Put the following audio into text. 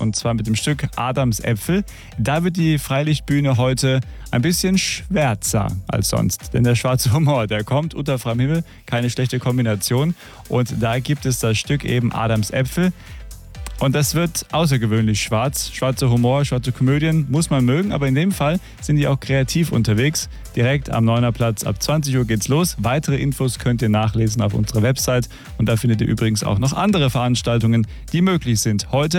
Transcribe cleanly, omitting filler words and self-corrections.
und zwar mit dem Stück Adams Äpfel. Da wird die Freilichtbühne heute ein bisschen schwärzer als sonst, denn der schwarze Humor, der kommt unter freiem Himmel, keine schlechte Kombination, und da gibt es das Stück eben Adams Äpfel. Und das wird außergewöhnlich schwarz. Schwarzer Humor, schwarze Komödien muss man mögen, aber in dem Fall sind die auch kreativ unterwegs. Direkt am Neuner Platz ab 20 Uhr geht's los. Weitere Infos könnt ihr nachlesen auf unserer Website und da findet ihr übrigens auch noch andere Veranstaltungen, die möglich sind. Heute